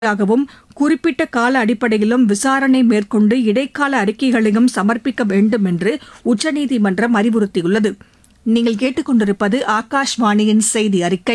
ஆகவும் குறிப்பிட்ட கால அடிப்படையிலும் விசாரணை மேற்கொண்டு இடைக்கால அறிக்கைகளையும் சமர்ப்பிக்க வேண்டும் என்று உச்சநீதிமன்றம் அறிவுறுத்தியுள்ளது. நீங்கள் கேட்டுக்கொண்டிருப்பது ஆகாஷ்வாணியின் செய்தி அறிக்கை.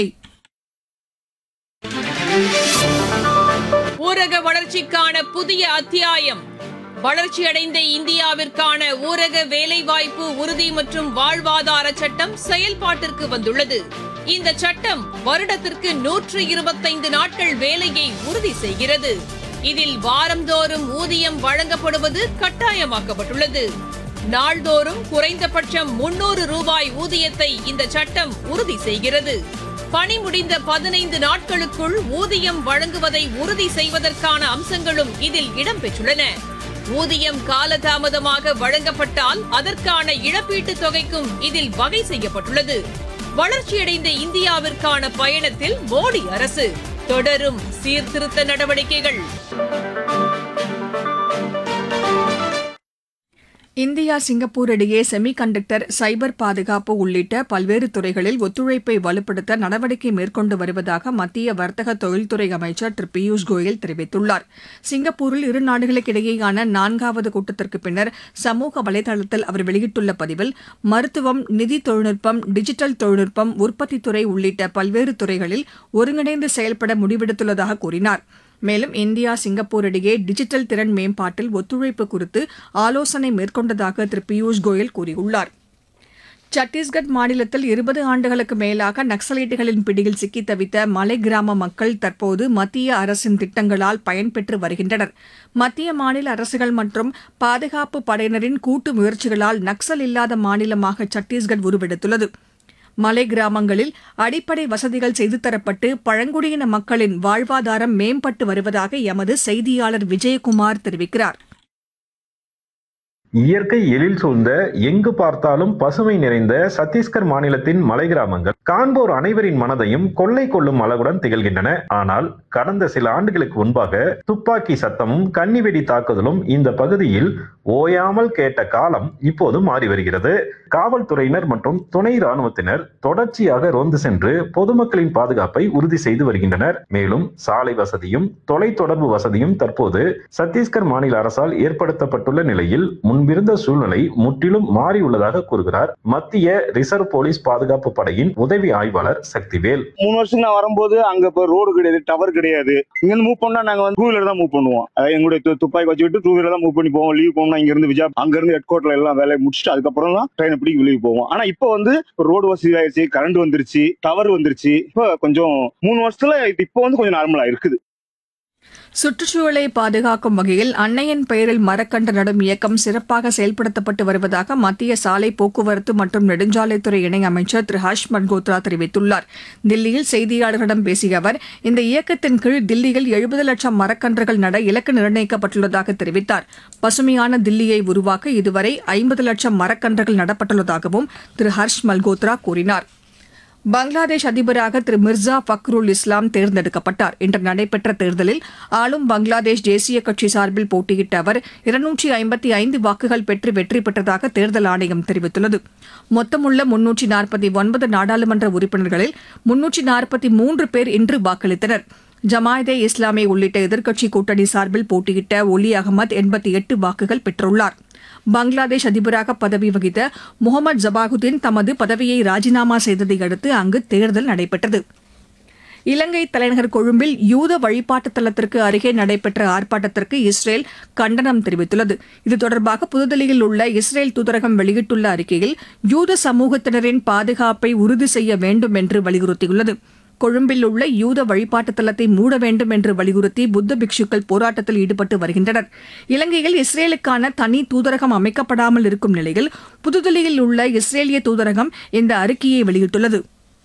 ஊரக வளர்ச்சிக்கான புதிய அத்தியாயம். வளர்ச்சியடைந்த இந்தியாவிற்கான ஊரக வேலைவாய்ப்பு உறுதி மற்றும் வாழ்வாதார சட்டம் செயல்பாட்டிற்கு வந்துள்ளது. இந்த சட்டம் வருடத்திற்கு 125 நாட்கள் வேலையை உறுதி செய்கிறது. இதில் வாரந்தோறும் ஊதியம் வழங்கப்படுவது கட்டாயமாக்கப்பட்டுள்ளது. நாள்தோறும் குறைந்தபட்சம் 300 ரூபாய் ஊதியத்தை இந்த சட்டம் உறுதி செய்கிறது. பணி முடிந்த 15 நாட்களுக்குள் ஊதியம் வழங்குவதை உறுதி செய்வதற்கான அம்சங்களும் இதில் இடம்பெற்றுள்ளன. ஊதியம் காலதாமதமாக வழங்கப்பட்டால் அதற்கான இழப்பீட்டுத் தொகைக்கும் இதில் வகை செய்யப்பட்டுள்ளது. வளர்ச்சியடைந்த இந்தியாவிற்கான பயணத்தில் மோடி அரசு தொடரும் சீர்திருத்த நடவடிக்கைகள். இந்தியா சிங்கப்பூர் இடையே செமி கண்டக்டர், சைபர் பாதுகாப்பு உள்ளிட்ட பல்வேறு துறைகளில் ஒத்துழைப்பை வலுப்படுத்த நடவடிக்கை மேற்கொண்டு வருவதாக மத்திய வர்த்தக தொழில்துறை அமைச்சர் திரு பியூஷ் கோயல் தெரிவித்துள்ளார். சிங்கப்பூரில் இரு நாடுகளுக்கிடையேயான 4வது கூட்டத்திற்கு பின்னர் சமூக வலைதளத்தில் அவர் வெளியிட்டுள்ள பதிவில், மருத்துவம், நிதி தொழில்நுட்பம், டிஜிட்டல் தொழில்நுட்பம், உற்பத்தித்துறை உள்ளிட்ட பல்வேறு துறைகளில் ஒருங்கிணைந்து செயல்பட முடிவெடுத்துள்ளதாக கூறினார். மேலும் இந்தியா சிங்கப்பூர் இடையே டிஜிட்டல் திறன் மேம்பாட்டில் ஒத்துழைப்பு குறித்து ஆலோசனை மேற்கொண்டதாக திரு பியூஷ் கோயல் கூறியுள்ளார். சத்தீஸ்கட் மாநிலத்தில் 20 ஆண்டுகளுக்கு மேலாக நக்சலைட்டுகளின் பிடியில் சிக்கித் தவித்த மலை கிராம மக்கள் தற்போது மத்திய அரசின் திட்டங்களால் பயன்பெற்று வருகின்றனர். மத்திய மாநில அரசுகள் மற்றும் பாதுகாப்பு படையினரின் கூட்டு முயற்சிகளால் நக்சல் இல்லாத மாநிலமாக சத்தீஸ்கட் உருவெடுத்துள்ளது. மலை கிராமங்களில் அடிப்படை வசதிகள் செய்து தரப்பட்டு பழங்குடியின மக்களின் வாழ்வாதாரம் மேம்பட்டு வருவதாக எமது செய்தியாளர் விஜயகுமார் தெரிவிக்கிறார். இயற்கை எழில் சூழ்ந்த எங்கு பார்த்தாலும் பசுமை நிறைந்த சத்தீஸ்கர் மாநிலத்தின் மலை கிராமங்கள் காண்போர் அனைவரின் மனதையும் கொள்ளை கொள்ளும் அளவுடன் திகழ்கின்றன. ஆனால் கடந்த சில ஆண்டுகளுக்கு முன்பாக துப்பாக்கி சத்தமும் கன்னிவெடி தாக்குதலும் இந்த பகுதியில் ஓயாமல் கேட்ட காலம் இப்போது மாறி வருகிறது. காவல்துறையினர் மற்றும் துணை ராணுவத்தினர் தொடர்ச்சியாக ரோந்து சென்று பொதுமக்களின் பாதுகாப்பை உறுதி செய்து வருகின்றனர். மேலும் சாலை வசதியும் தொலைத்தொடர்பு வசதியும் தற்போது சத்தீஸ்கர் மாநில அரசால் ஏற்படுத்தப்பட்டுள்ள நிலையில் முன்பிருந்த சூழ்நிலை முற்றிலும் மாறியுள்ளதாக கூறுகிறார் மத்திய ரிசர்வ் போலீஸ் பாதுகாப்பு படையின் உதவி ஆய்வாளர் சக்திவேல். 3 வருஷம் நான் வரும்போது அங்க இப்ப ரோடு கிடையாது, டவர் கிடையாது. இங்க இருந்து மூவ் பண்ணா நாங்க வந்து 2 வீலர் தான் மூவ் பண்ணுவோம். எங்களுடைய துப்பாக்கி வச்சுக்கிட்டு 2 வீலர் தான் மூவ் பண்ணி போவோம். லீவ் போனோம்னா இங்க இருந்து அங்க இருந்து ஹெட் கோர்ட்ல எல்லாம் வேலையை முடிச்சுட்டு அதுக்கப்புறம் தான் ட்ரெயினை பிடிக்க வெளியே போவோம். ஆனா இப்ப வந்து ரோடு வசதி ஆயிடுச்சு, கரண்ட் வந்துருச்சு, டவர் வந்துருச்சு. இப்ப கொஞ்சம் 3 வருஷத்துல இப்ப வந்து கொஞ்சம் நார்மலா இருக்குது. சுற்றுச்சூழலை பாதுகாக்கும் வகையில் அன்னையின் பெயரில் மரக்கன்று நடும் இயக்கம் சிறப்பாக செயல்படுத்தப்பட்டு வருவதாக மத்திய சாலை போக்குவரத்து மற்றும் நெடுஞ்சாலைத்துறை இணையமைச்சர் திரு ஹர்ஷ் மல்கோத்ரா தெரிவித்துள்ளார். தில்லியில் செய்தியாளர்களிடம் பேசிய அவர், இந்த இயக்கத்தின் கீழ் தில்லியில் 70 லட்சம் மரக்கன்றுகள் நட இலக்கு நிர்ணயிக்கப்பட்டுள்ளதாக தெரிவித்தார். பசுமையான தில்லியை உருவாக்க இதுவரை 50 லட்சம் மரக்கன்றுகள் நடப்பட்டுள்ளதாகவும் திரு ஹர்ஷ் மல்கோத்ரா கூறினார். பங்களாதேஷ் அதிபராக திரு மிர்சா ஃபக்ருல் இஸ்லாம் தேர்ந்தெடுக்கப்பட்டார். இன்று நடைபெற்ற தேர்தலில் ஆளும் பங்களாதேஷ் தேசிய கட்சி சார்பில் போட்டியிட்ட அவர் 255 வாக்குகள் பெற்று வெற்றி பெற்றதாக தேர்தல் ஆணையம் தெரிவித்துள்ளது. மொத்தமுள்ள 349 நாடாளுமன்ற உறுப்பினர்களில் 343 பேர் இன்று வாக்களித்தனர். ஜமாயதே இஸ்லாமி உள்ளிட்ட எதிர்க்கட்சி கூட்டணி சார்பில் போட்டியிட்ட ஒலி அகமது 88 வாக்குகள் பெற்றுள்ளார். பங்களாதேஷ் அதிபராக பதவி வகித்த முகமது ஜபாகுதீன் தமது பதவியை ராஜினாமா செய்ததை அடுத்து அங்கு தேர்தல் நடைபெற்றது. இலங்கை தலைநகர் கொழும்பில் யூத வழிபாட்டு தலத்திற்கு அருகே நடைபெற்ற ஆர்ப்பாட்டத்திற்கு இஸ்ரேல் கண்டனம் தெரிவித்துள்ளது. இது தொடர்பாக புதுதில்லியில் உள்ள இஸ்ரேல் தூதரகம் வெளியிட்டுள்ள அறிக்கையில், யூத சமூகத்தினரின் பாதுகாப்பை உறுதி செய்ய வேண்டும் என்று வலியுறுத்தியுள்ளது. கொழும்பில் உள்ள யூத வழிபாட்டு தலத்தை மூட வேண்டும் என்று வலியுறுத்தி புத்த பிக்ஷுக்கள் போராட்டத்தில் ஈடுபட்டு வருகின்றனர். இலங்கையில் இஸ்ரேலுக்கான தனி தூதரகம் அமைக்கப்படாமல் இருக்கும் நிலையில் புதுதில்லியில் உள்ள இஸ்ரேலிய தூதரகம் இந்த அறிக்கையை வெளியிட்டுள்ளது.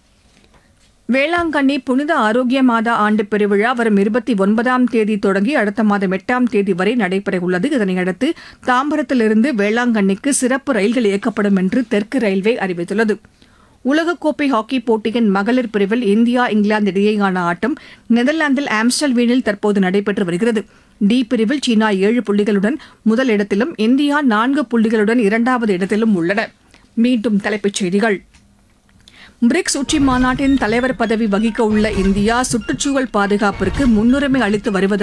வேளாங்கண்ணி புனித ஆரோக்கிய மாதா ஆண்டு பெருவிழா வரும் 29ஆம் தேதி தொடங்கி அடுத்த மாதம் 8ஆம் தேதி வரை நடைபெறவுள்ளது. இதனையடுத்து தாம்பரத்திலிருந்து வேளாங்கண்ணிக்கு சிறப்பு ரயில்கள் இயக்கப்படும் என்று தெற்கு ரயில்வே அறிவித்துள்ளது. உலகக்கோப்பை ஹாக்கி போட்டியின் மகளிர் பிரிவில் இந்தியா இங்கிலாந்து இடையேயான ஆட்டம் நெதர்லாந்தில் ஆம்ஸ்டல்வீனில் தற்போது நடைபெற்று வருகிறது. டி பிரிவில் சீனா 7 புள்ளிகளுடன் முதல் இடத்திலும் இந்தியா 4 புள்ளிகளுடன் 2வது இடத்திலும் உள்ளன. மீண்டும் தலைப்புச் செய்திகள். பிரிக்ஸ் உச்சி மாநாட்டின் தலைவர் பதவி வகிக்க உள்ள இந்தியா சுற்றுச்சூழல் பாதுகாப்பிற்கு முன்னுரிமை அளித்து வருவதாக